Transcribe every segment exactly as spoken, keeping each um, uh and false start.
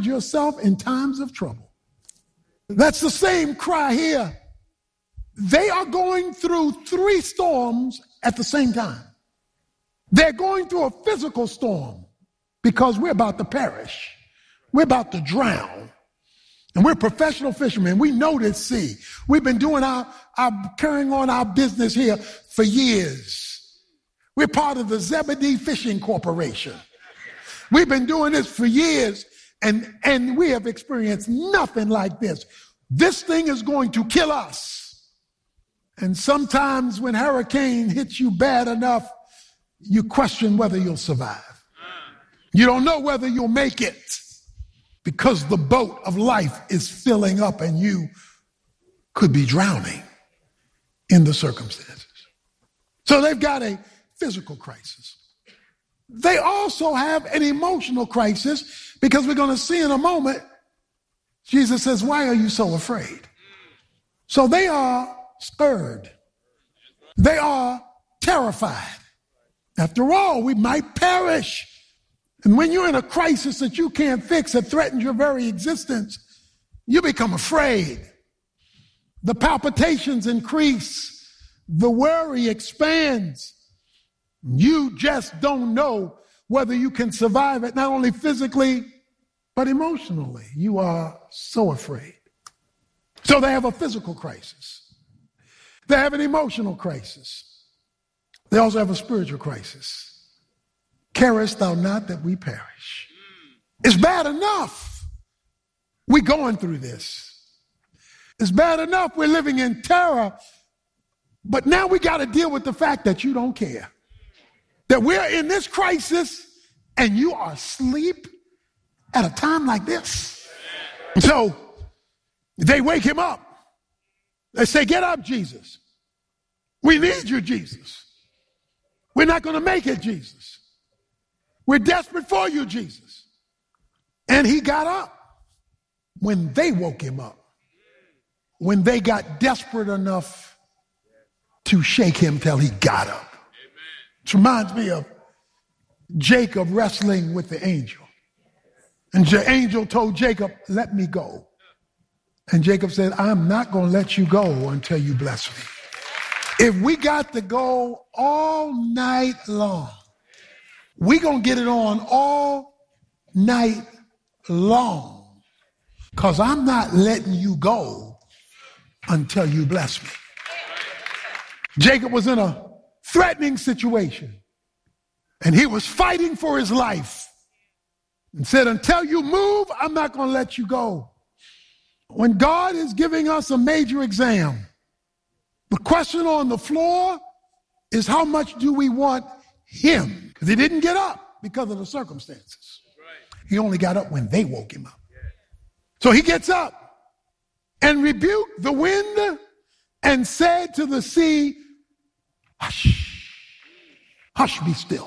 encourage yourself in times of trouble. That's the same cry here. They are going through three storms at the same time. They're going through a physical storm because we're about to perish. We're about to drown. And we're professional fishermen. We know this sea. We've been doing our, our carrying on our business here for years. We're part of the Zebedee Fishing Corporation. We've been doing this for years, and, and we have experienced nothing like this. This thing is going to kill us. And sometimes when hurricane hits you bad enough, you question whether you'll survive. You don't know whether you'll make it because the boat of life is filling up and you could be drowning in the circumstances. So they've got a physical crisis. They also have an emotional crisis because we're going to see in a moment, Jesus says, why are you so afraid? So they are scared. They are terrified. After all, we might perish. And when you're in a crisis that you can't fix, that threatens your very existence, you become afraid. The palpitations increase. The worry expands. You just don't know whether you can survive it, not only physically, but emotionally. You are so afraid. So they have a physical crisis. They have an emotional crisis. They also have a spiritual crisis. Carest thou not that we perish? It's bad enough we're going through this. It's bad enough we're living in terror, but now we got to deal with the fact that you don't care. That we're in this crisis and you are asleep at a time like this. So they wake him up. They say, get up, Jesus. We need you, Jesus. We're not going to make it, Jesus. We're desperate for you, Jesus. And he got up when they woke him up. When they got desperate enough to shake him till he got up. It reminds me of Jacob wrestling with the angel. And the angel told Jacob, let me go. And Jacob said, I'm not going to let you go until you bless me. If we got to go all night long, we going to get it on all night long, because I'm not letting you go until you bless me. Jacob was in a threatening situation, and he was fighting for his life and said, until you move, I'm not going to let you go. When God is giving us a major exam, the question on the floor is how much do we want him? Because he didn't get up because of the circumstances. He only got up when they woke him up. So he gets up and rebuked the wind and said to the sea, hush, hush, be still.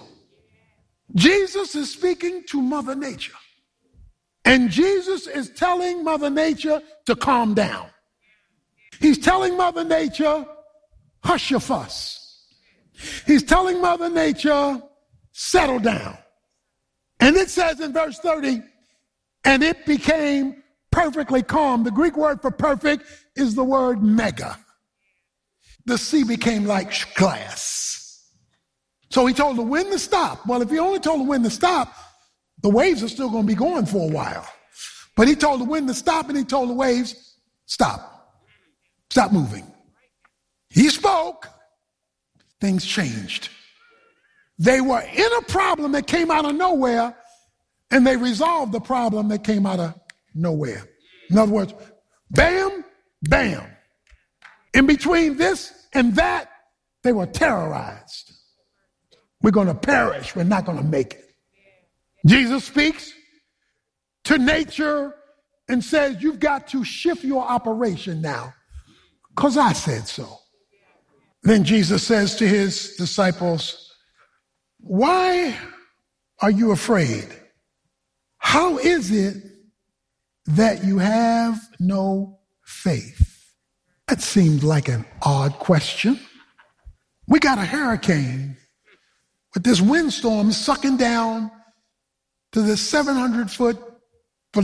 Jesus is speaking to Mother Nature. And Jesus is telling Mother Nature to calm down. He's telling Mother Nature, hush your fuss. He's telling Mother Nature, settle down. And it says in verse thirty, and it became perfectly calm. The Greek word for perfect is the word mega. The sea became like glass. So he told the wind to stop. Well, if he only told the wind to stop, the waves are still going to be going for a while. But he told the wind to stop, and he told the waves, stop. Stop moving. He spoke. Things changed. They were in a problem that came out of nowhere, and they resolved the problem that came out of nowhere. In other words, bam, bam. In between this and that, they were terrorized. We're going to perish. We're not going to make it. Jesus speaks to nature and says, you've got to shift your operation now, because I said so. Then Jesus says to his disciples, why are you afraid? How is it that you have no faith? That seems like an odd question. We got a hurricane with this windstorm sucking down to the seven hundred foot